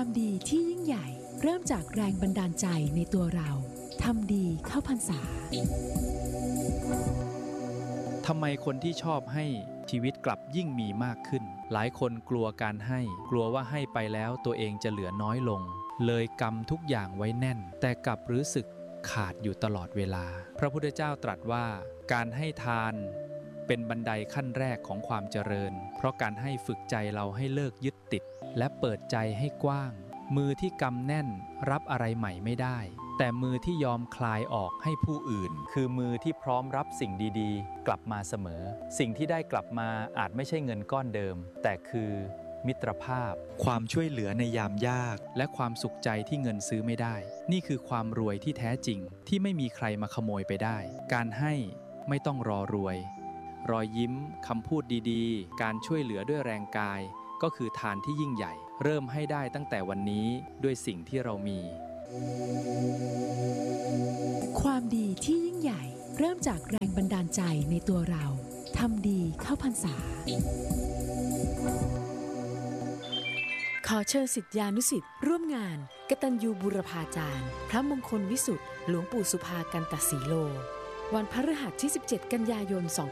ความดีที่ยิ่งใหญ่เริ่มจากแรงบันดาลใจในตัวเราทำดีเข้าพรรษาทำไมคนที่ชอบให้ชีวิตกลับยิ่งมีมากขึ้นหลายคนกลัวการให้กลัวว่าให้ไปแล้วตัวเองจะเหลือน้อยลงเลยกำทุกอย่างไว้แน่นแต่กลับรู้สึกขาดอยู่ตลอดเวลาพระพุทธเจ้าตรัสว่าการให้ทานเป็นบันไดขั้นแรกของความเจริญเพราะการให้ฝึกใจเราให้เลิกยึดติดและเปิดใจให้กว้างมือที่กำแน่นรับอะไรใหม่ไม่ได้แต่มือที่ยอมคลายออกให้ผู้อื่นคือมือที่พร้อมรับสิ่งดีๆกลับมาเสมอสิ่งที่ได้กลับมาอาจไม่ใช่เงินก้อนเดิมแต่คือมิตรภาพความช่วยเหลือในยามยากและความสุขใจที่เงินซื้อไม่ได้นี่คือความรวยที่แท้จริงที่ไม่มีใครมาขโมยไปได้การให้ไม่ต้องรอรวยรอยยิ้มคำพูดดีๆการช่วยเหลือด้วยแรงกายก็คือทานที่ยิ่งใหญ่เริ่มให้ได้ตั้งแต่วันนี้ด้วยสิ่งที่เรามีความดีที่ยิ่งใหญ่เริ่มจากแรงบันดาลใจในตัวเราทำดีเข้าพรรษาขอเชิญศิษยานุศิษย์ร่วมงานกตัญญูบูรพาจารย์พระมงคลวิสุทธิ์หลวงปู่สุภากันตสีโลวันพฤหัสที่17 กันยายน